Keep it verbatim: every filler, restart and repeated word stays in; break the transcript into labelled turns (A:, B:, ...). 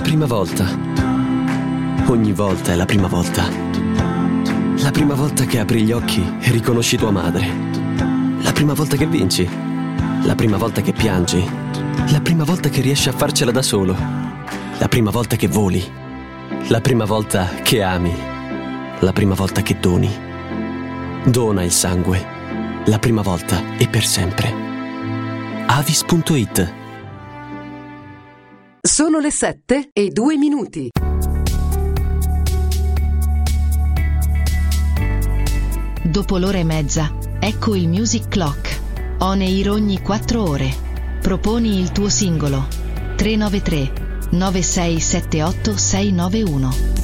A: prima volta. Ogni volta è la prima volta. La prima volta che apri gli occhi e riconosci tua madre. La prima volta che vinci. La prima volta che piangi. La prima volta che riesci a farcela da solo. La prima volta che voli. La prima volta che ami. La prima volta che doni. Dona il sangue. La prima volta e per sempre. Avis punto it.
B: Sono le sette e due minuti.
C: Dopo l'ora e mezza, ecco il Music Clock. On air ogni quattro ore. Proponi il tuo singolo. tre nove tre nove sei sette otto sei nove uno.